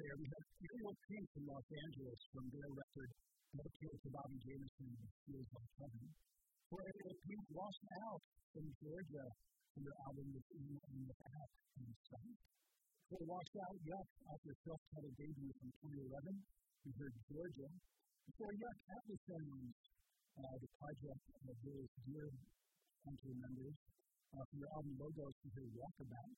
there, we have Ariel Pink from Los Angeles from their record, dedicated to Bobby Jameson, Feels Like Heaven. For Ariel Pink, Washed Out from Georgia, from their album Within and Without and Sight. For Washed Out, Yuck, off their self-titled debut from 2011, we heard Georgia. Before Yuck, Atlas Sounds, the project of various dear country members, from their album Logos, we heard Walkabout.